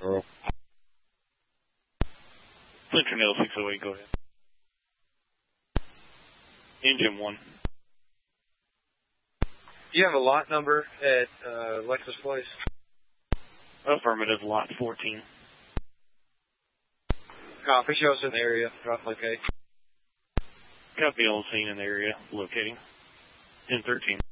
Oh. Central 608, go ahead. Engine 1. Do you have a lot number at Lexus Place? Affirmative, lot 14. Copy, show us an area, rough locate. Copy on scene in the area, locating. 1013.